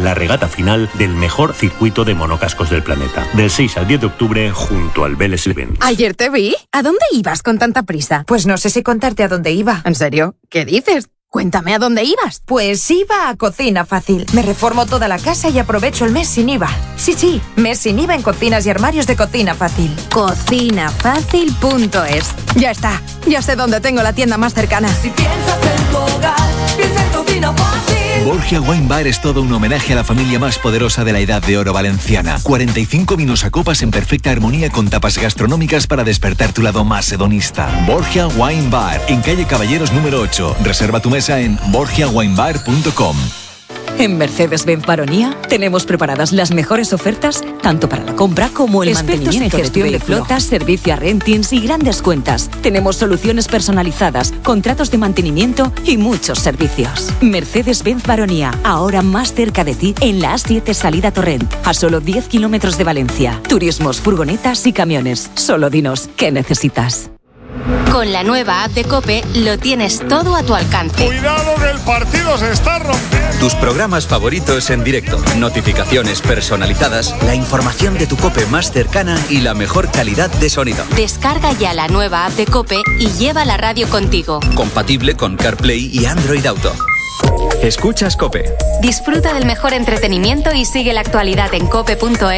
la regata final del mejor circuito de monocascos del planeta. Del 6 al 10 de octubre, junto al Vélez Event. Ayer te vi. ¿A dónde ibas con tanta prisa? Pues no sé si contarte a dónde iba. ¿En serio? ¿Qué dices? Cuéntame a dónde ibas. Pues iba a Cocina Fácil. Me reformo toda la casa y aprovecho el mes sin IVA. Sí, mes sin IVA en cocinas y armarios de Cocina Fácil. Cocinafácil.es. Ya está. Ya sé dónde tengo la tienda más cercana. Si piensas en tu hogar, piensa en Cocina Fácil. Borgia Wine Bar es todo un homenaje a la familia más poderosa de la Edad de Oro valenciana. 45 vinos a copas en perfecta armonía con tapas gastronómicas para despertar tu lado más hedonista. Borgia Wine Bar, en calle Caballeros número 8. Reserva tu mesa en borgiawinebar.com. En Mercedes-Benz Baronía tenemos preparadas las mejores ofertas tanto para la compra como el mantenimiento, gestión de flotas, servicio a rentings y grandes cuentas. Tenemos soluciones personalizadas, contratos de mantenimiento y muchos servicios. Mercedes-Benz Baronía, ahora más cerca de ti en la A7 salida Torrent, a solo 10 kilómetros de Valencia. Turismos, furgonetas y camiones. Solo dinos qué necesitas. Con la nueva app de COPE lo tienes todo a tu alcance. ¡Cuidado que el partido se está rompiendo! Tus programas favoritos en directo, notificaciones personalizadas, la información de tu COPE más cercana y la mejor calidad de sonido. Descarga ya la nueva app de COPE y lleva la radio contigo. Compatible con CarPlay y Android Auto. Escuchas COPE. Disfruta del mejor entretenimiento y sigue la actualidad en cope.es.